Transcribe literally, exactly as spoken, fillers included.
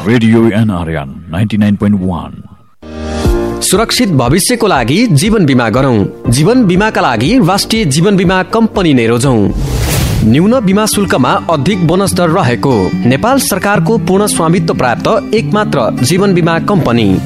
Radio NRN ninety nine point वन। सुरक्षित भविष्यको लागि जीवन बीमा गरौं। जीवन बीमाका लागि राष्ट्रिय जीवन बीमा कम्पनी नै रोजौं। न्यून बीमा शुल्कमा अधिक बोनस दर रहेको नेपाल सरकारको पूर्ण स्वामित्व प्राप्त एकमात्र जीवन बीमा कम्पनी